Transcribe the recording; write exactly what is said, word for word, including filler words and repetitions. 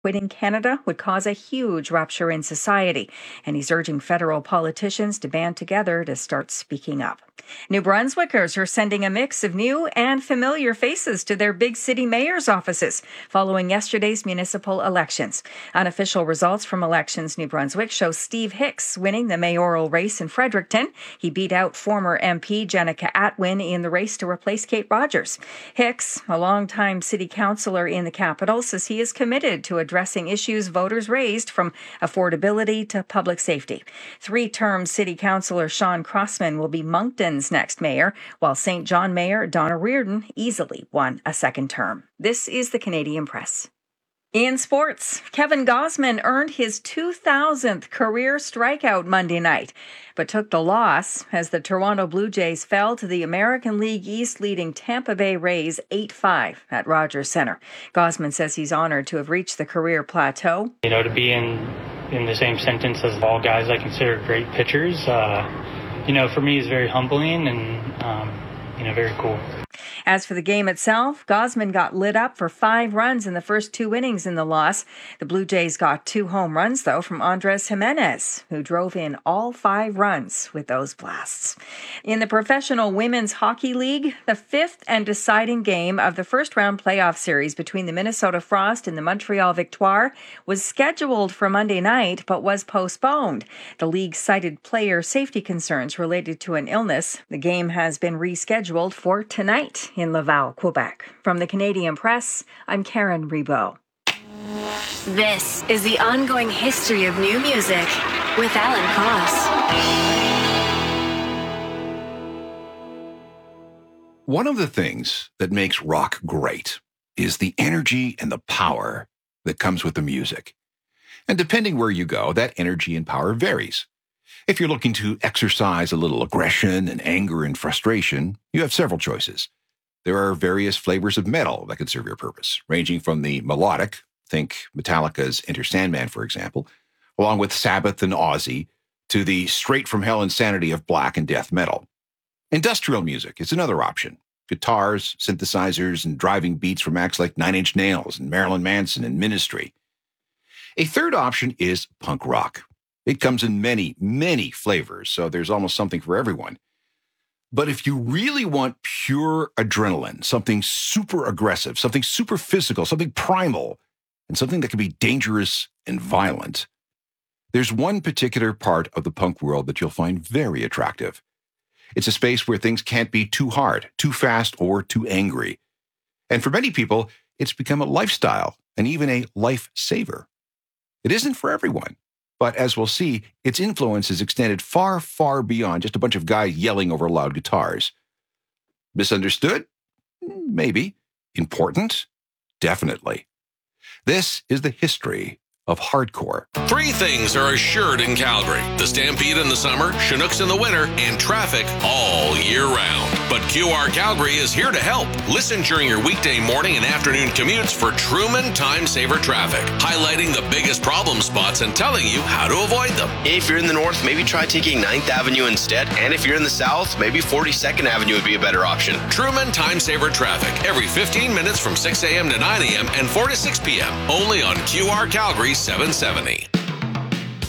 quitting Canada would cause a huge rupture in society, and he's urging federal politicians to band together to start speaking up. New Brunswickers are sending a mix of new and familiar faces to their big city mayor's offices following yesterday's municipal elections. Unofficial results from Elections New Brunswick show Steve Hicks winning the mayoral race in Fredericton. He beat out former M P Jenica Atwin in the race to replace Kate Rogers. Hicks, a longtime city councillor in the capital, says he is committed to addressing issues voters raised from affordability to public safety. Three-term city councillor Sean Crossman will be Moncton's next mayor, while Saint John Mayor Donna Reardon easily won a second term. This is the Canadian Press. In sports, Kevin Gausman earned his two thousandth career strikeout Monday night, but took the loss as the Toronto Blue Jays fell to the American League East leading Tampa Bay Rays eight five at Rogers Centre. Gausman says he's honored to have reached the career plateau. You know, to be in, in the same sentence as all guys I consider great pitchers, uh, you know, for me is very humbling and, um, you know, very cool. As for the game itself, Gausman got lit up for five runs in the first two innings in the loss. The Blue Jays got two home runs, though, from Andres Jimenez, who drove in all five runs with those blasts. In the Professional Women's Hockey League, the fifth and deciding game of the first-round playoff series between the Minnesota Frost and the Montreal Victoire was scheduled for Monday night, but was postponed. The league cited player safety concerns related to an illness. The game has been rescheduled for tonight in Laval, Quebec. From the Canadian Press, I'm Karen Rebow. This is the ongoing history of new music with Alan Cross. One of the things that makes rock great is the energy and the power that comes with the music. And depending where you go, that energy and power varies. If you're looking to exercise a little aggression and anger and frustration, you have several choices. There are various flavors of metal that can serve your purpose, ranging from the melodic, think Metallica's Enter Sandman, for example, along with Sabbath and Ozzy, to the straight-from-hell insanity of black and death metal. Industrial music is another option. Guitars, synthesizers, and driving beats from acts like Nine Inch Nails and Marilyn Manson and Ministry. A third option is punk rock. It comes in many, many flavors, so there's almost something for everyone. But if you really want pure adrenaline, something super aggressive, something super physical, something primal, and something that can be dangerous and violent, there's one particular part of the punk world that you'll find very attractive. It's a space where things can't be too hard, too fast, or too angry. And for many people, it's become a lifestyle and even a lifesaver. It isn't for everyone. But as we'll see, its influence is extended far, far beyond just a bunch of guys yelling over loud guitars. Misunderstood? Maybe. Important? Definitely. This is the history of hardcore. Three things are assured in Calgary: the Stampede in the summer, Chinooks in the winter, and traffic all year round. But Q R Calgary is here to help. Listen during your weekday morning and afternoon commutes for Truman Time Saver Traffic, highlighting the biggest problem spots and telling you how to avoid them. If you're in the north, maybe try taking ninth Avenue instead. And if you're in the south, maybe forty-second Avenue would be a better option. Truman Time Saver Traffic, every fifteen minutes from six a.m. to nine a.m. and four to six p.m. Only on Q R Calgary seven seventy.